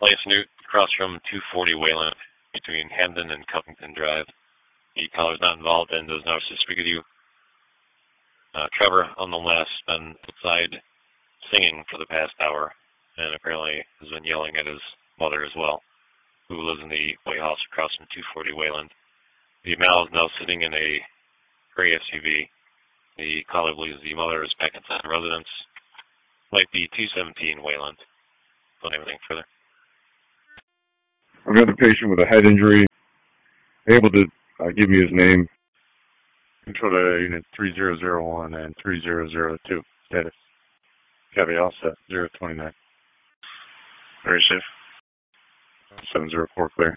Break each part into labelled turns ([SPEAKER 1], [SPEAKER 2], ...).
[SPEAKER 1] Elias Newt, across from 240 Wayland, between Hamden and Cuffington Drive. The caller is not involved and does not wish to speak with you. Trevor, nonetheless, been outside singing for the past hour, and apparently has been yelling at his mother as well, who lives in the White House across from 240 Wayland. The male is now sitting in a gray SUV. The caller believes the mother is back inside the residence. Might be 217 Wayland. Don't have anything further.
[SPEAKER 2] I've got a patient with a head injury. Able to give me his name. Control data unit 3001 and 3002. Status. Caveat all set. 029.
[SPEAKER 1] Very safe.
[SPEAKER 2] 704 clear.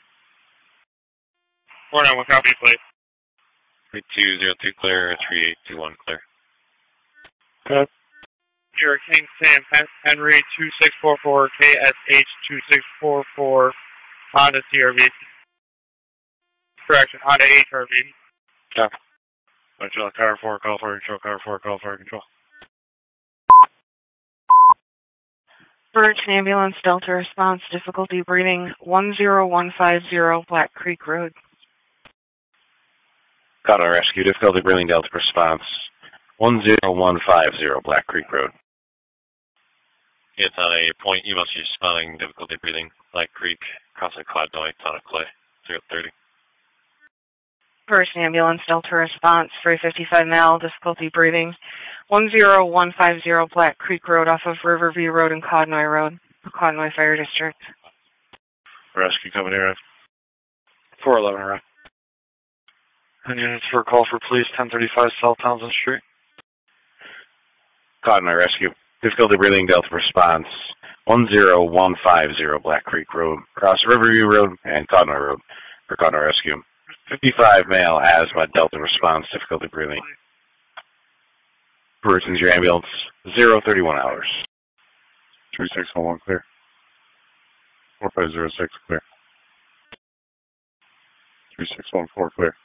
[SPEAKER 3] 491 copy, please.
[SPEAKER 1] 3202 clear, 3821 clear.
[SPEAKER 3] Good. Hurricane Sam, Henry 2644, KSH 2644, Honda CRV. Correction, Honda HRV.
[SPEAKER 1] Yeah. Control car 4, call for control, car 4, call for control.
[SPEAKER 4] Emergency ambulance, Delta response, difficulty breathing, 10150 Black Creek Road.
[SPEAKER 5] Conroe Rescue, difficulty breathing, Delta response, 10150 Black Creek Road.
[SPEAKER 1] It's on a point you must be responding, difficulty breathing, Black Creek, crossing Clodnoy, Town of Clay, 030.
[SPEAKER 4] First ambulance, Delta response, 355 mile, difficulty breathing, 10150 Black Creek Road off of Riverview Road and Codnoy Road, Codnoy Fire District.
[SPEAKER 1] Rescue coming here.
[SPEAKER 3] 411, right. And units for a call for police, 1035 South Townsend Street.
[SPEAKER 5] Codnoy Rescue, difficulty breathing, Delta response, 10150 Black Creek Road, across Riverview Road and Codnoy Road for Codnoy Rescue. 55 male asthma, Delta response, difficulty breathing. Emergency ambulance, 031 hours.
[SPEAKER 2] 3611 clear. 4506 clear. 3614 clear.